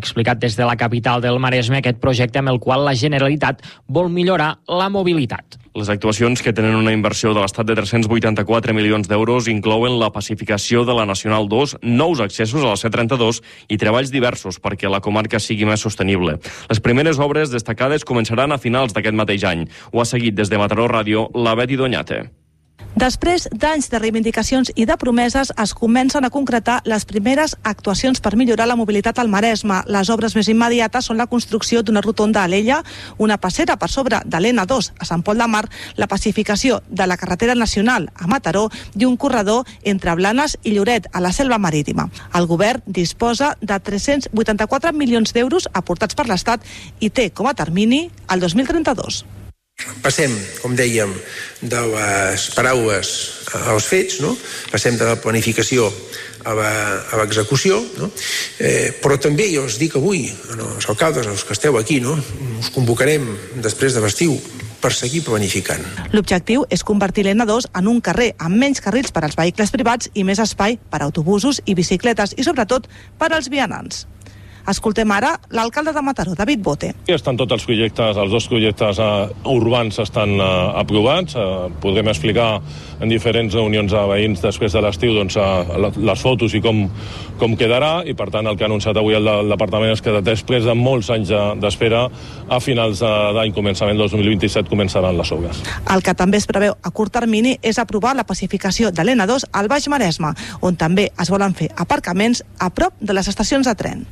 explicat des de la capital del Maresme, aquest projecte amb el qual la Generalitat vol millorar la mobilitat. Les actuacions, que tenen una inversió de l'Estat de 384 milions d'euros, inclouen la pacificació de la Nacional 2, nous accessos a la C32 i treballs diversos perquè la comarca sigui més sostenible. Les primeres obres destacades començaran a finals d'aquest mateix any. Ho ha seguit des de Mataró Ràdio la Betty Doñate. Després d'anys de reivindicacions i de promeses, es comencen a concretar les primeres actuacions per millorar la mobilitat al Maresme. Les obres més immediates són la construcció d'una rotonda a Alella, una passera per sobre de l'N2 a Sant Pol de Mar, la pacificació de la carretera nacional a Mataró i un corredor entre Blanes i Lloret, a la Selva Marítima. El govern disposa de 384 milions d'euros aportats per l'Estat i té com a termini el 2032. Passem, com dèiem, de les paraules als fets, no? Passem de la planificació a l'execució, no? Però també jo us dic avui, als alcaldes, als que esteu aquí, no? Us convocarem després de l'estiu per seguir planificant. L'objectiu és convertir l'N2 en un carrer amb menys carrils per als vehicles privats i més espai per a autobusos i bicicletes i, sobretot, per als vianants. Escoltem ara l'alcalde de Mataró, David Bote. Estan tots els projectes, els dos projectes urbans estan aprovats. Podrem explicar en diferents reunions a veïns després de l'estiu les fotos i com quedarà, i per tant el que ha anunciat avui el departament és que després de molts anys d'espera, a finals d'any, començament 2027, començaran les obres. El que també es preveu a curt termini és aprovar la pacificació de l'N2 al Baix Maresme, on també es volen fer aparcaments a prop de les estacions de tren.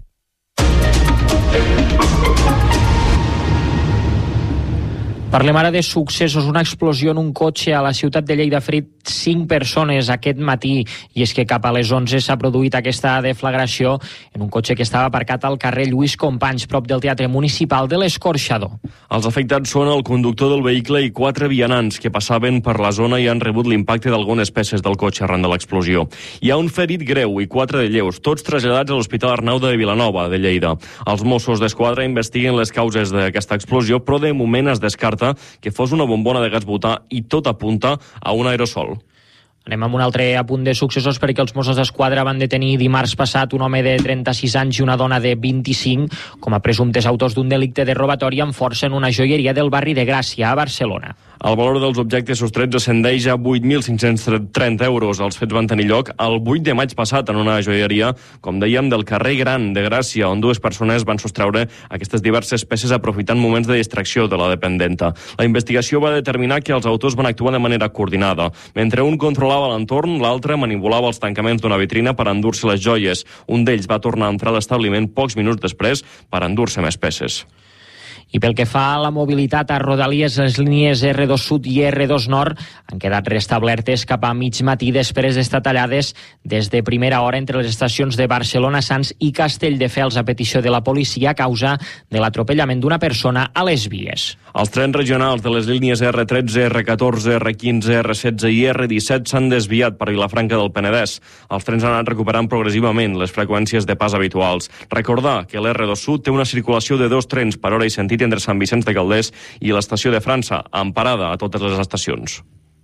Parlem ara de successos. Una explosió en un cotxe a la ciutat de Lleida ha ferit 5 persones aquest matí, i és que cap a les 11 s'ha produït aquesta deflagració en un cotxe que estava aparcat al carrer Lluís Companys, prop del Teatre Municipal de l'Escorxador. Els afectats són el conductor del vehicle i 4 vianants que passaven per la zona i han rebut l'impacte d'algunes peces del cotxe arran de l'explosió. Hi ha un ferit greu i 4 de lleus, tots traslladats a l'Hospital Arnau de Vilanova, de Lleida. Els Mossos d'Esquadra investiguen les causes d'aquesta explosió, però de moment es descarta que fos una bombona de gas butà i tot apunta a un aerosol. Anem amb un altre apunt de successos, perquè els Mossos d'Esquadra van detenir dimarts passat un home de 36 anys i una dona de 25 com a presumptes autors d'un delicte de robatori amb força en una joieria del barri de Gràcia, a Barcelona. El valor dels objectes sostrets ascendeix a 8.530 euros. Els fets van tenir lloc el 8 de maig passat en una joieria, com dèiem, del carrer Gran de Gràcia, on 2 persones van sostreure aquestes diverses peces aprofitant moments de distracció de la dependenta. La investigació va determinar que els autors van actuar de manera coordinada. Mentre un controlava l'entorn, l'altre manipulava els tancaments d'una vitrina per endur-se les joies. Un d'ells va tornar a entrar a l'establiment pocs minuts després per endur-se més peces. I pel que fa a la mobilitat a Rodalies, les línies R2 Sud i R2 Nord han quedat restablertes cap a mig matí després d'estar tallades des de primera hora entre les estacions de Barcelona, Sants i Castelldefels a petició de la policia a causa de l'atropellament d'una persona a les vies. Els trens regionals de les línies R13, R14, R15, R16 i R17 s'han desviat per Vilafranca del Penedès. Els trens han anat recuperant progressivament les freqüències de pas habituals. Recordar que l'R2 Sud té una circulació de 2 trens per hora i sentit entre Sant Vicenç de Calders i l'estació de França, amb parada a totes les estacions.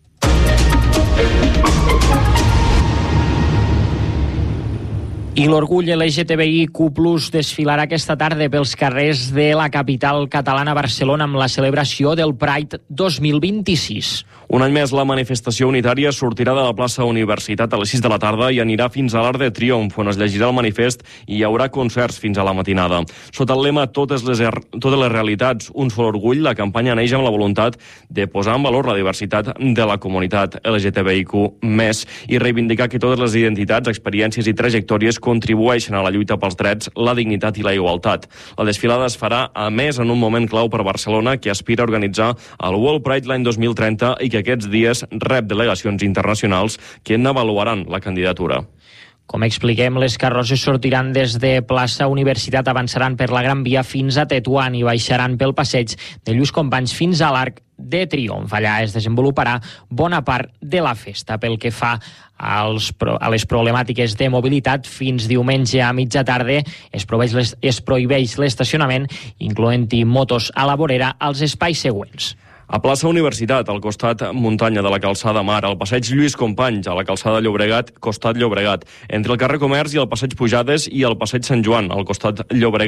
I l'orgull LGTBIQ+ desfilarà aquesta tarda pels carrers de la capital catalana, Barcelona, amb la celebració del Pride 2026. Un any més, la manifestació unitària sortirà de la plaça Universitat a les 6 de la tarda i anirà fins a l'Arc de Triomf, on es llegirà el manifest i hi haurà concerts fins a la matinada. Sota el lema Totes les realitats, un sol orgull, la campanya neix amb la voluntat de posar en valor la diversitat de la comunitat LGTBIQ+, i reivindicar que totes les identitats, experiències i trajectòries contribueixen a la lluita pels drets, la dignitat i la igualtat. La desfilada es farà, a més, en un moment clau per Barcelona, que aspira a organitzar el World Pride l'any 2030 i que aquests dies rep delegacions internacionals que n'avaluaran la candidatura. Com expliquem, les carrosses sortiran des de plaça Universitat, avançaran per la Gran Via fins a Tetuan i baixaran pel passeig de Lluís Companys fins a l'Arc de Triomf. Allà es desenvoluparà bona part de la festa. Pel que fa a les problemàtiques de mobilitat, fins diumenge a mitja tarda es prohibeix l'estacionament, incloent-hi motos a la vorera, als espais següents. A plaça Universitat, al costat muntanya de la calçada Mar, al passeig Lluís Companys, a la calçada Llobregat, costat Llobregat, entre el carrer Comerç i el passeig Pujades i el passeig Sant Joan, al costat Llobregat.